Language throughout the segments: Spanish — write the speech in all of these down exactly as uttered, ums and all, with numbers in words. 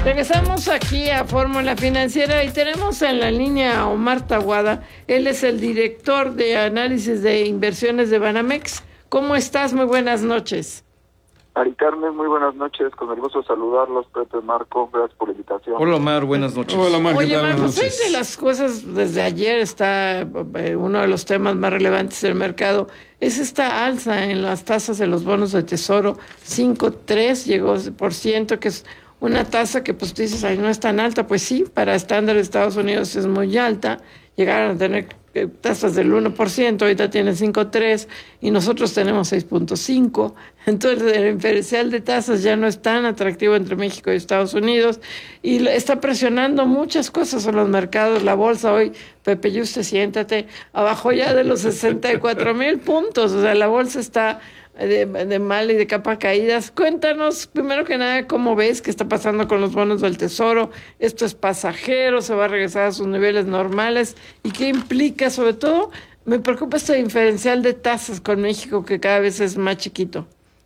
Regresamos aquí a Fórmula Financiera y tenemos en la línea a Omar Taboada. Él es el director de análisis de inversiones de Banamex. ¿Cómo estás? Muy buenas noches. Mari Carmen, muy buenas noches. Con el gusto de saludarlos, Pepe, Marco. Gracias por la invitación. Hola, Omar. Buenas noches. Hola, Omar. Oye, Omar, pues hoy de las cosas, desde ayer está eh, uno de los temas más relevantes del mercado, es esta alza en las tasas de los bonos de tesoro. cinco punto tres llegó por ciento, que es una tasa que pues tú dices, ay, no es tan alta. Pues sí, para estándares de Estados Unidos es muy alta. Llegaron a tener eh, tasas del uno por ciento, ahorita tienen cinco punto tres y nosotros tenemos seis punto cinco. Entonces el diferencial de tasas ya no es tan atractivo entre México y Estados Unidos y está presionando muchas cosas en los mercados. La bolsa hoy, Pepe Yuste, siéntate, abajo ya de los sesenta y cuatro mil puntos. O sea, la bolsa está De, de mal y de capa caídas. Cuéntanos, primero que nada, cómo ves qué está pasando con los bonos del Tesoro. ¿Esto es pasajero? ¿Se va a regresar a sus niveles normales? ¿Y qué implica? Sobre todo, me preocupa este diferencial de tasas con México, que cada vez es más chiquito.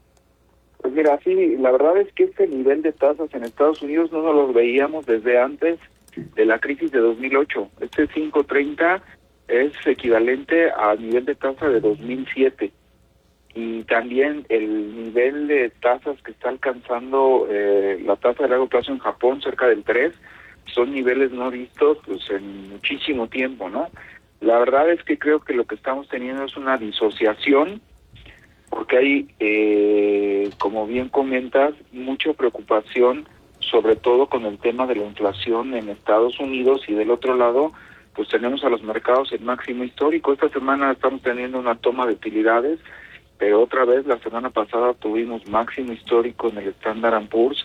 Pues mira, sí, la verdad es que este nivel de tasas en Estados Unidos no nos los veíamos desde antes de la crisis de dos mil ocho. Este cinco punto treinta es equivalente al nivel de tasa de dos mil siete. Y también el nivel de tasas que está alcanzando eh, la tasa de largo plazo en Japón, cerca del tres, son niveles no vistos pues en muchísimo tiempo, ¿no? La verdad es que creo que lo que estamos teniendo es una disociación, porque hay, eh, como bien comentas, mucha preocupación, sobre todo con el tema de la inflación en Estados Unidos, y del otro lado, pues tenemos a los mercados en máximo histórico. Esta semana estamos teniendo una toma de utilidades, pero otra vez la semana pasada tuvimos máximo histórico en el Standard and Poor's,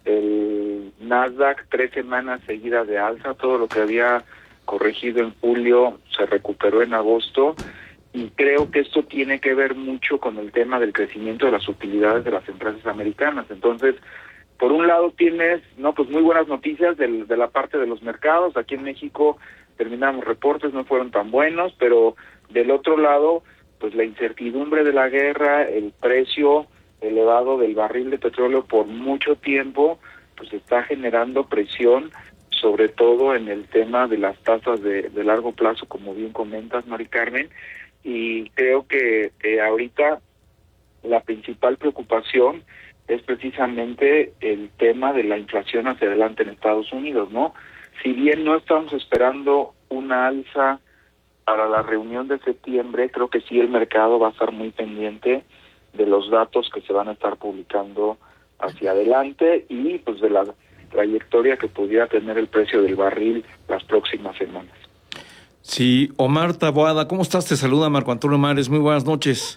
el Nasdaq tres semanas seguidas de alza, todo lo que había corregido en julio se recuperó en agosto, y creo que esto tiene que ver mucho con el tema del crecimiento de las utilidades de las empresas americanas. Entonces, por un lado tienes, no, pues muy buenas noticias del, de la parte de los mercados. Aquí en México terminamos reportes, no fueron tan buenos, pero del otro lado, pues la incertidumbre de la guerra, el precio elevado del barril de petróleo por mucho tiempo, pues está generando presión, sobre todo en el tema de las tasas de, de largo plazo, como bien comentas, Mari Carmen, y creo que eh, ahorita la principal preocupación es precisamente el tema de la inflación hacia adelante en Estados Unidos, ¿no? Si bien no estamos esperando una alza para la reunión de septiembre, creo que sí el mercado va a estar muy pendiente de los datos que se van a estar publicando hacia adelante y pues de la trayectoria que pudiera tener el precio del barril las próximas semanas. Sí, Omar Taboada, ¿cómo estás? Te saluda Marco Antonio Mares, muy buenas noches.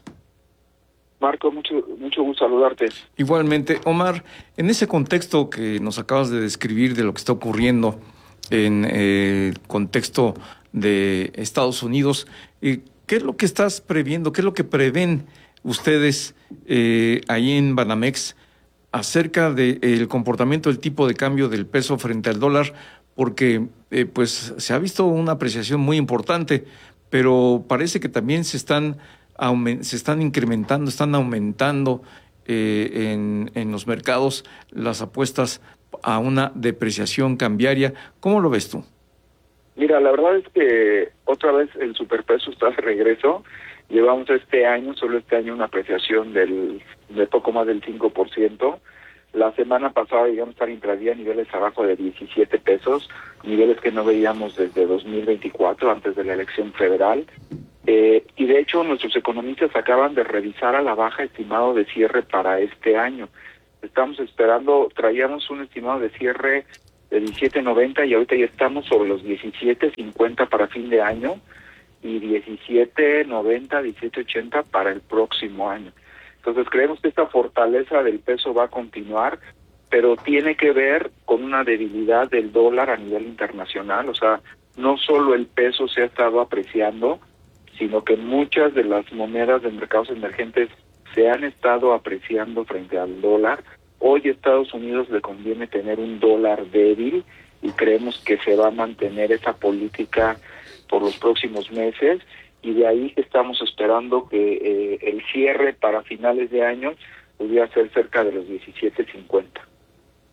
Marco, mucho mucho gusto saludarte. Igualmente, Omar, en ese contexto que nos acabas de describir de lo que está ocurriendo en el eh, contexto de Estados Unidos, eh, ¿qué es lo que estás previendo? ¿Qué es lo que prevén ustedes eh, ahí en Banamex acerca del comportamiento del tipo de cambio del peso frente al dólar? Porque eh, pues se ha visto una apreciación muy importante, pero parece que también se están aument- se están incrementando, están aumentando eh, en, en los mercados las apuestas a una depreciación cambiaria. ¿Cómo lo ves tú? Mira, la verdad es que otra vez el superpeso está de regreso. Llevamos este año, solo este año, una apreciación del de poco más del cinco por ciento. La semana pasada llegamos a estar intradía a niveles abajo de diecisiete pesos, niveles que no veíamos desde dos mil veinticuatro, antes de la elección federal. Eh, y de hecho, nuestros economistas acaban de revisar a la baja estimado de cierre para este año. Estamos esperando, traíamos un estimado de cierre de diecisiete noventa y ahorita ya estamos sobre los diecisiete cincuenta para fin de año y diecisiete noventa, diecisiete ochenta para el próximo año. Entonces creemos que esta fortaleza del peso va a continuar, pero tiene que ver con una debilidad del dólar a nivel internacional. O sea, no solo el peso se ha estado apreciando, sino que muchas de las monedas de mercados emergentes se han estado apreciando frente al dólar. Hoy a Estados Unidos le conviene tener un dólar débil y creemos que se va a mantener esa política por los próximos meses, y de ahí que estamos esperando que eh, el cierre para finales de año pudiera ser cerca de los diecisiete cincuenta.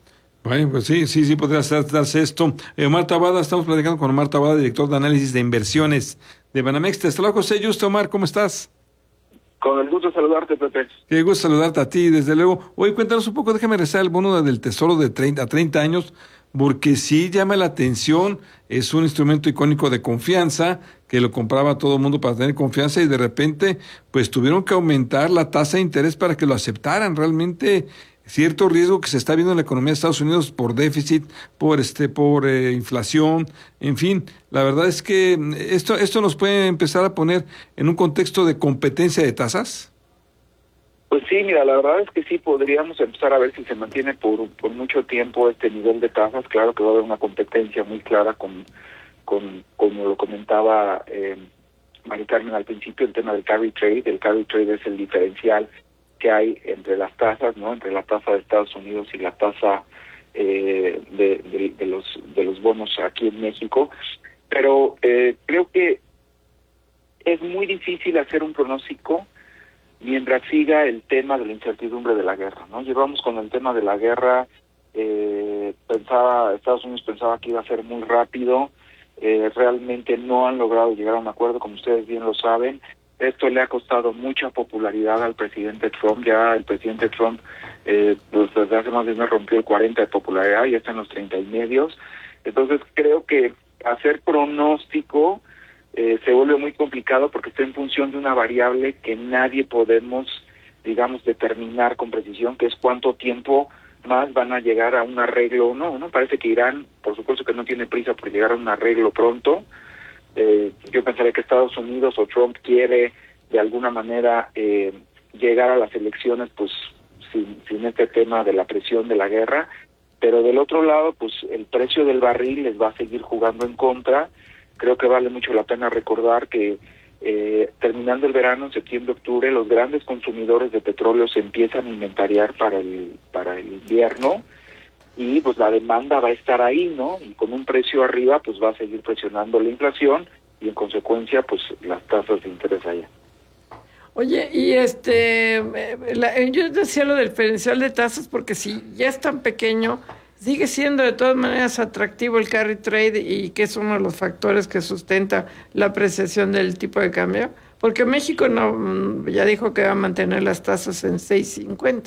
Bueno, pues sí, sí, sí, podría darse esto. Eh, Omar Tabada, estamos platicando con Omar Tabada, director de análisis de inversiones de Banamex. Hasta luego, José Justo. Omar, ¿cómo estás? Con el gusto de saludarte, Pepe. Qué gusto saludarte a ti, desde luego. Oye, cuéntanos un poco, déjame rezar el bono del Tesoro de treinta a treinta años, porque sí llama la atención, es un instrumento icónico de confianza, que lo compraba todo el mundo para tener confianza y de repente, pues tuvieron que aumentar la tasa de interés para que lo aceptaran. Realmente cierto riesgo que se está viendo en la economía de Estados Unidos por déficit, por este, por eh, inflación, en fin, la verdad es que esto, esto nos puede empezar a poner en un contexto de competencia de tasas. Pues sí, mira, la verdad es que sí podríamos empezar a ver si se mantiene por, por mucho tiempo este nivel de tasas. Claro que va a haber una competencia muy clara con, con como lo comentaba eh, Mari Carmen al principio, el tema del carry trade. El carry trade es el diferencial que hay entre las tasas, ¿no? Entre la tasa de Estados Unidos y la tasa eh, de, de, de los de los bonos aquí en México. Pero eh, creo que es muy difícil hacer un pronóstico mientras siga el tema de la incertidumbre de la guerra, ¿no? Llevamos con el tema de la guerra, eh, pensaba, Estados Unidos pensaba que iba a ser muy rápido, eh, realmente no han logrado llegar a un acuerdo, como ustedes bien lo saben. Esto le ha costado mucha popularidad al presidente Trump. Ya el presidente Trump, eh, pues desde hace más de un mes rompió el cuarenta de popularidad, ya está en los treinta y medios. Entonces creo que hacer pronóstico Eh, se vuelve muy complicado porque está en función de una variable que nadie podemos, digamos, determinar con precisión, que es cuánto tiempo más van a llegar a un arreglo o no, ¿no? Parece que Irán, por supuesto que no tiene prisa por llegar a un arreglo pronto. Eh, yo pensaría que Estados Unidos o Trump quiere, de alguna manera, eh, llegar a las elecciones, pues, sin, sin este tema de la presión de la guerra, pero del otro lado, pues, el precio del barril les va a seguir jugando en contra. Creo que vale mucho la pena recordar que eh, terminando el verano, en septiembre, octubre, los grandes consumidores de petróleo se empiezan a inventariar para el para el invierno y pues la demanda va a estar ahí, ¿no? Y con un precio arriba, pues va a seguir presionando la inflación y en consecuencia, pues las tasas de interés allá. Oye, y este, la, yo decía lo del diferencial de tasas porque si ya es tan pequeño, sigue siendo de todas maneras atractivo el carry trade y que es uno de los factores que sustenta la apreciación del tipo de cambio, porque México no ya dijo que va a mantener las tasas en seis cincuenta.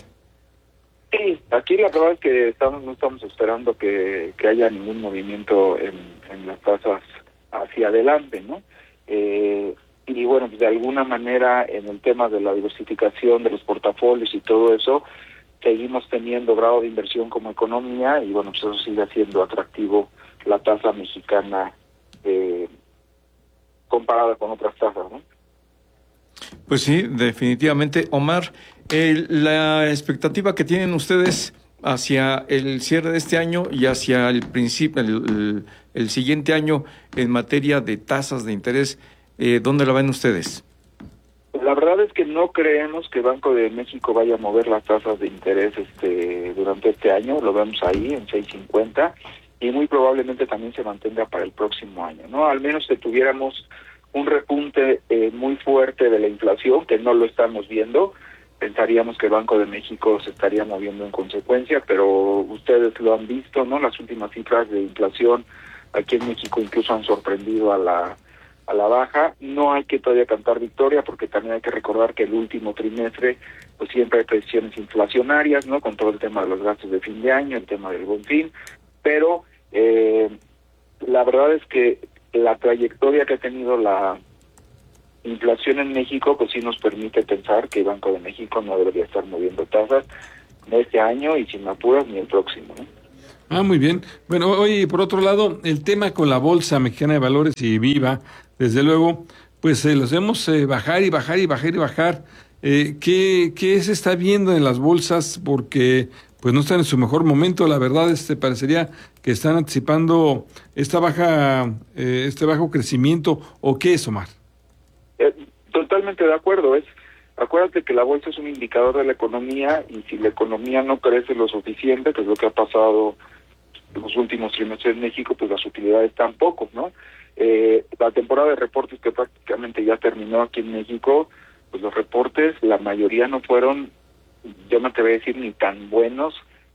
Sí, aquí la verdad es que estamos no estamos esperando que, que haya ningún movimiento en, en las tasas hacia adelante, ¿no? Eh, y bueno, pues de alguna manera en el tema de la diversificación de los portafolios y todo eso, seguimos teniendo grado de inversión como economía y bueno, pues eso sigue siendo atractivo la tasa mexicana eh, comparada con otras tasas, ¿no? Pues sí, definitivamente. Omar, eh, la expectativa que tienen ustedes hacia el cierre de este año y hacia el principio, el, el, el siguiente año en materia de tasas de interés, eh, ¿dónde la ven ustedes? La verdad es que no creemos que Banco de México vaya a mover las tasas de interés este durante este año, lo vemos ahí en seis cincuenta y muy probablemente también se mantenga para el próximo año, ¿no? Al menos que tuviéramos un repunte eh, muy fuerte de la inflación, que no lo estamos viendo, pensaríamos que el Banco de México se estaría moviendo en consecuencia, pero ustedes lo han visto, ¿no? Las últimas cifras de inflación aquí en México incluso han sorprendido a la a la baja. No hay que todavía cantar victoria porque también hay que recordar que el último trimestre pues siempre hay presiones inflacionarias, ¿no? Con todo el tema de los gastos de fin de año, el tema del Buen Fin, pero eh, la verdad es que la trayectoria que ha tenido la inflación en México pues sí nos permite pensar que el Banco de México no debería estar moviendo tasas este año y sin apuros ni el próximo, ¿no? Ah, muy bien. Bueno, oye, por otro lado, el tema con la Bolsa Mexicana de Valores y Viva, desde luego, pues eh, los vemos eh, bajar y bajar y bajar y bajar. Eh, ¿qué, ¿Qué se está viendo en las bolsas? Porque pues no están en su mejor momento. La verdad, este parecería que están anticipando esta baja, eh, este bajo crecimiento. ¿O qué es, Omar? Eh, totalmente de acuerdo. Es Acuérdate que la bolsa es un indicador de la economía y si la economía no crece lo suficiente, que es lo que ha pasado en los últimos trimestres en México, pues las utilidades tampoco, ¿no? Eh, la temporada de reportes que prácticamente ya terminó aquí en México, pues los reportes, la mayoría no fueron, yo no te voy a decir ni tan buenos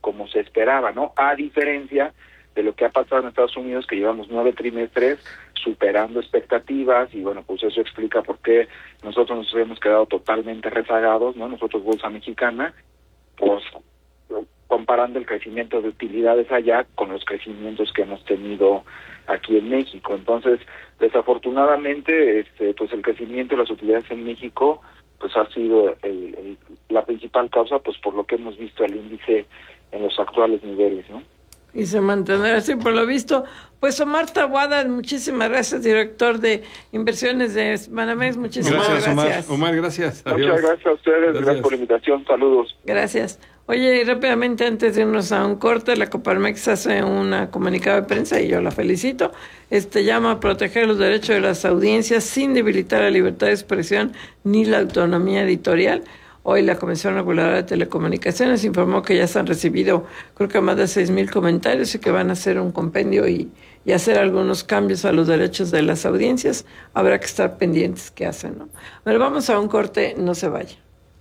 como se esperaba, ¿no? A diferencia de lo que ha pasado en Estados Unidos, que llevamos nueve trimestres superando expectativas, y bueno, pues eso explica por qué nosotros nos hemos quedado totalmente rezagados, ¿no? Nosotros, Bolsa Mexicana, pues comparando el crecimiento de utilidades allá con los crecimientos que hemos tenido aquí en México. Entonces, desafortunadamente, este, pues el crecimiento de las utilidades en México pues ha sido el, el, la principal causa, pues por lo que hemos visto el índice en los actuales niveles, ¿no? Y se mantendrá así por lo visto. Pues Omar Taboada, muchísimas gracias, director de inversiones de Banamex. Muchísimas gracias. Gracias, Omar. Omar, gracias. Adiós. Muchas gracias a ustedes, gracias. gracias por la invitación. Saludos. Gracias. Oye, y rápidamente, antes de irnos a un corte, la Coparmex hace una comunicado de prensa y yo la felicito. Este llama a proteger los derechos de las audiencias sin debilitar la libertad de expresión ni la autonomía editorial. Hoy la Comisión Reguladora de Telecomunicaciones informó que ya se han recibido, creo que más de seis mil comentarios y que van a hacer un compendio y, y hacer algunos cambios a los derechos de las audiencias. Habrá que estar pendientes qué hacen, ¿no? Pero vamos a un corte, no se vaya.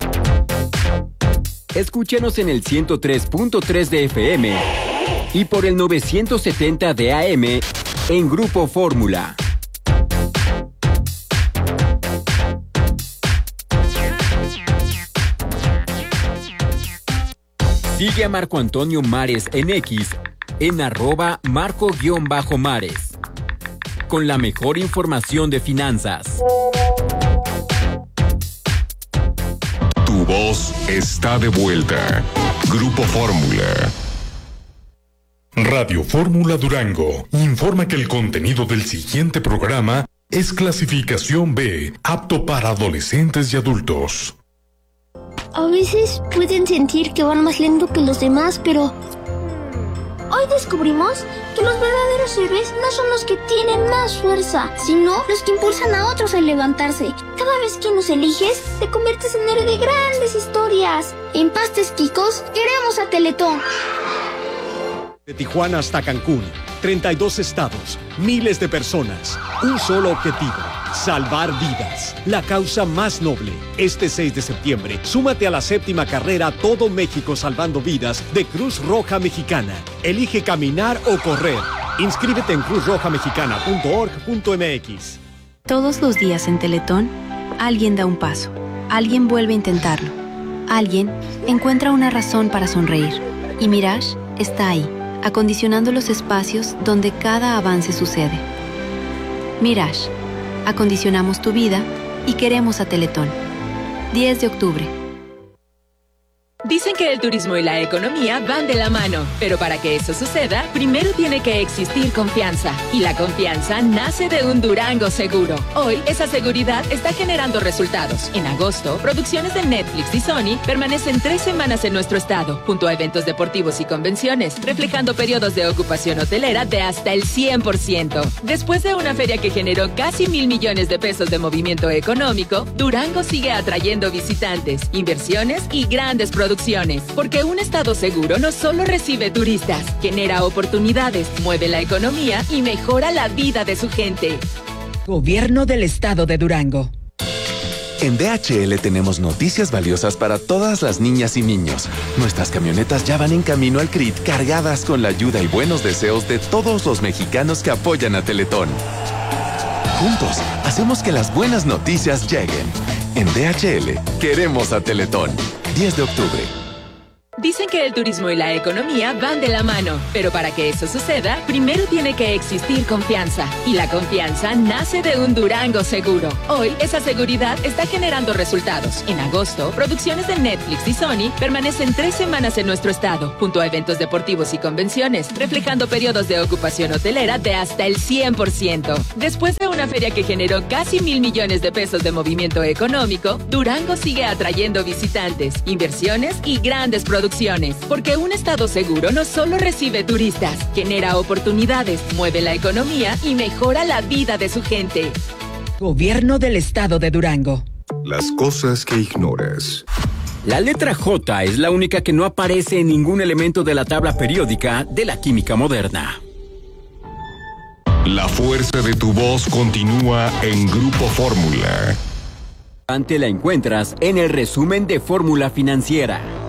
Escúchenos en el ciento tres punto tres de F M y por el novecientos setenta de A M en Grupo Fórmula. Sigue a Marco Antonio Mares en X, en arroba marco-mares, con la mejor información de finanzas. Tu voz está de vuelta. Grupo Fórmula. Radio Fórmula Durango informa que el contenido del siguiente programa es clasificación B, apto para adolescentes y adultos. A veces pueden sentir que van más lento que los demás, pero hoy descubrimos que los verdaderos héroes no son los que tienen más fuerza, sino los que impulsan a otros a levantarse. Cada vez que nos eliges, te conviertes en héroe de grandes historias. En Pastes Quicos, queremos a Teletón. De Tijuana hasta Cancún, treinta y dos estados, miles de personas, un solo objetivo: salvar vidas, la causa más noble. Este seis de septiembre, súmate a la séptima carrera Todo México Salvando Vidas de Cruz Roja Mexicana. Elige caminar o correr. Inscríbete en cruz roja mexicana punto org punto m x. Todos los días en Teletón, alguien da un paso, alguien vuelve a intentarlo, alguien encuentra una razón para sonreír. Y Mirage está ahí, acondicionando los espacios donde cada avance sucede. Mirage. Acondicionamos tu vida y queremos a Teletón. diez de octubre. Dicen que el turismo y la economía van de la mano, pero para que eso suceda, primero tiene que existir confianza. Y la confianza nace de un Durango seguro. Hoy, esa seguridad está generando resultados. En agosto, producciones de Netflix y Sony permanecen tres semanas en nuestro estado, junto a eventos deportivos y convenciones, reflejando periodos de ocupación hotelera de hasta el cien por ciento. Después de una feria que generó casi mil millones de pesos de movimiento económico, Durango sigue atrayendo visitantes, inversiones y grandes producciones. Porque un estado seguro no solo recibe turistas, genera oportunidades, mueve la economía y mejora la vida de su gente. Gobierno del Estado de Durango. En D H L tenemos noticias valiosas para todas las niñas y niños. Nuestras camionetas ya van en camino al C R I T cargadas con la ayuda y buenos deseos de todos los mexicanos que apoyan a Teletón. Juntos, hacemos que las buenas noticias lleguen. En D H L, queremos a Teletón. diez de octubre. Dicen que el turismo y la economía van de la mano, pero para que eso suceda, primero tiene que existir confianza. Y la confianza nace de un Durango seguro. Hoy, esa seguridad está generando resultados. En agosto, producciones de Netflix y Sony permanecen tres semanas en nuestro estado, junto a eventos deportivos y convenciones, reflejando periodos de ocupación hotelera de hasta el cien por ciento. Después de una feria que generó casi mil millones de pesos de movimiento económico, Durango sigue atrayendo visitantes, inversiones y grandes producciones. Porque un estado seguro no solo recibe turistas, genera oportunidades, mueve la economía y mejora la vida de su gente. Gobierno del Estado de Durango. Las cosas que ignoras. La letra J es la única que no aparece en ningún elemento de la tabla periódica de la química moderna. La fuerza de tu voz continúa en Grupo Fórmula. Ante la encuentras en el resumen de Fórmula Financiera.